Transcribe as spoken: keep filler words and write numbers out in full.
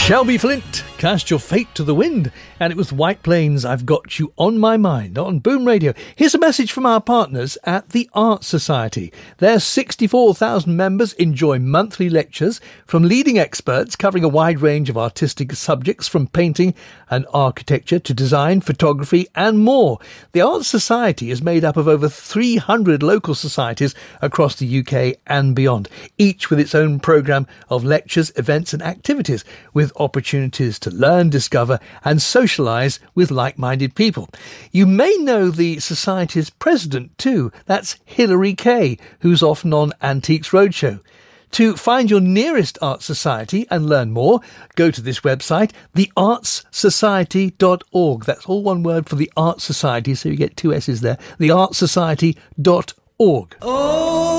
Shelby Flint, cast your fate to the wind. And it was White Plains, I've Got You On My Mind on Boom Radio. Here's a message from our partners at the Art Society. Their sixty-four thousand members enjoy monthly lectures from leading experts covering a wide range of artistic subjects from painting and architecture to design, photography and more. The Art Society is made up of over three hundred local societies across the U K and beyond, each with its own programme of lectures, events and activities, with opportunities to learn, discover and socialise with like-minded people. You may know the Society's president too. That's Hilary Kay, who's often on Antiques Roadshow. To find your nearest art society and learn more, go to this website, the arts society dot org. That's all one word for the Art Society, so you get two S's there, the arts society dot org. Oh!